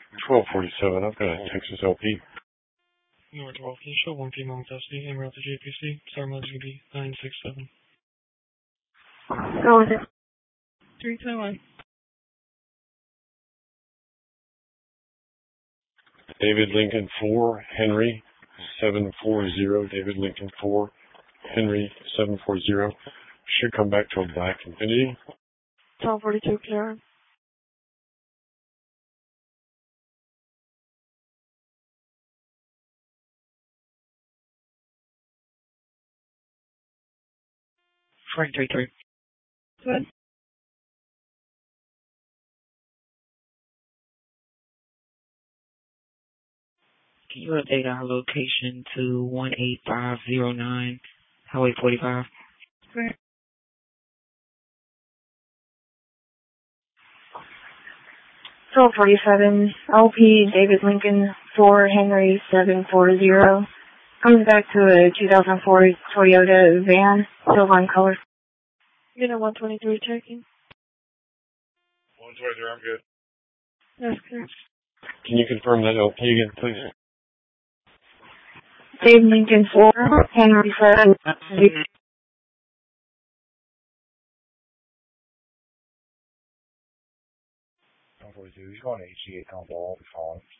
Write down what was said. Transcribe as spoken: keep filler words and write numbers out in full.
twelve forty-seven, I've got a Texas L P. Northwell, can you show one female in custody and route to J P C? Star mileage is going to be nine six seven. Go with it. three ten one. David Lincoln four, Henry seven four zero, David Lincoln four, Henry seven four zero. Should come back to a black Infiniti. twelve forty-two, clear. Frank three three. Good. Can you update our location to one eight five zero nine Highway forty-five? Good. twelve forty-seven, L P, David Lincoln four, Henry seven four zero. Comes back to a two thousand four Toyota van, silver in color. Unit one twenty-three checking. one twenty-three, I'm good. That's good. Can you confirm that L P again, please? David Lincoln four, Henry seven. one forty-two, he's going to H G eight, I'll be calling.